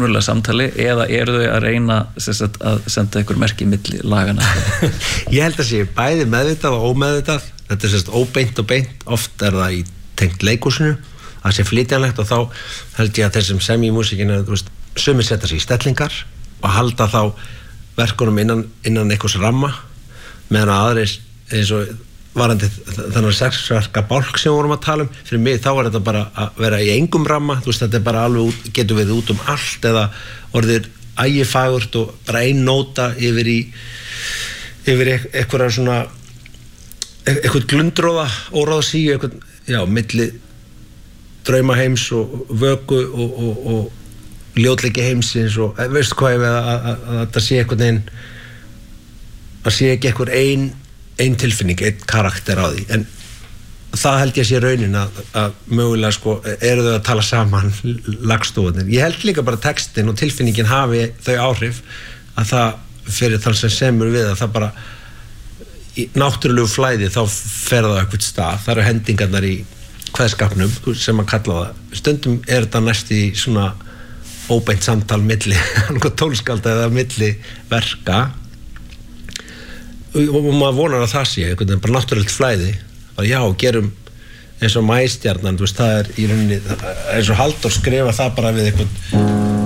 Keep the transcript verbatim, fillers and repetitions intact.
raunverulega samtali eða eru þau að reyna sagt, að senda ykkur merki milli lagana? Ég held að sé bæði meðvitað og ómeðvitað. Þetta er sérst óbeint og beint, oft er það í tengt leikhúsinu, það sé flytjanlegt og þá held ég að þessum sem í músíkinu, þú veist, sumir setja sig í stellingar og halda þá verkunum innan, innan einhvers ramma, meðan að aðrir eins og varandi þannig sexverka bálk sem við vorum að tala um, fyrir mig þá er þetta bara að vera í engum ramma, þú veist, þetta er bara alveg út, getur við út um allt eða orðir ægifagurt og bara ein nóta yfir í yfir eitthvað svona eitthvað glundróða, óráðsíu, eitthvað, já, milli draumaheims og vöku og, og, og ljótleiki heimsins og veistu hvað ég veið að, að, að, að þetta sé eitthvað einn að sé ekki eitthvað ein ein tilfinning, ein karakter á því en það held ég að sé raunin að, að mögulega sko, eru þau að tala saman lagstofunir. Ég held líka bara textin og tilfinningin hafi þau áhrif að það fyrir þann sem semur við að það bara í náttúrulegu flæði þá fer það á eitthvað stað, það eru hendingarnar í kveðskapnum sem að kalla það stundum er þetta næst í svona óbeint samtal milli tólskálda eða milli verka og maður vonar að það sé eitthvað bara náttúrulegt flæði og já, gerum eins og Maístjarnan, þú veist, það er í rauninni eins og Halldór skrifa það bara við eitthvað